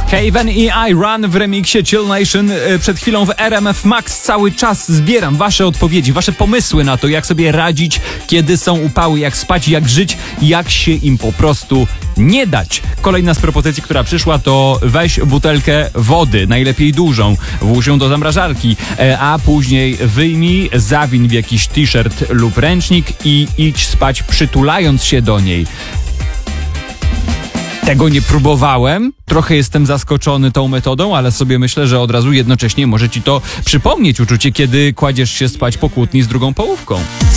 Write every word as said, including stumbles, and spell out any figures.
Haven i I Run w remiksie Chill Nation. Przed chwilą w R M F Max cały czas zbieram wasze odpowiedzi, wasze pomysły na to, jak sobie radzić, kiedy są upały, jak spać, jak żyć, jak się im po prostu nie dać. Kolejna z propozycji, która przyszła, to weź butelkę wody, najlepiej dużą, włóż ją do zamrażarki, a później wyjmij, zawiń w jakiś t-shirt lub ręcznik i idź spać, przytulając się do niej. Tego nie próbowałem, trochę jestem zaskoczony tą metodą, ale sobie myślę, że od razu jednocześnie może ci to przypomnieć uczucie, kiedy kładziesz się spać po kłótni z drugą połówką.